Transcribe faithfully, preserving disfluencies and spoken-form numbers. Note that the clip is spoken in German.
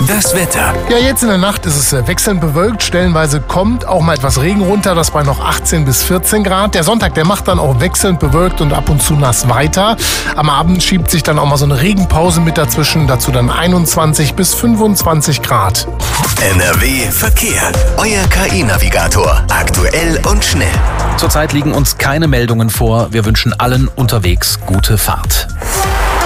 Das Wetter. Ja, jetzt in der Nacht ist es wechselnd bewölkt. Stellenweise kommt auch mal etwas Regen runter, das bei noch achtzehn bis vierzehn Grad. Der Sonntag, der macht dann auch wechselnd bewölkt und ab und zu nass weiter. Am Abend schiebt sich dann auch mal so eine Regenpause mit dazwischen. Dazu dann einundzwanzig bis fünfundzwanzig Grad. N R W Verkehr. Euer K I-Navigator. Aktuell und schnell. Zurzeit liegen uns keine Meldungen vor. Wir wünschen allen unterwegs gute Fahrt.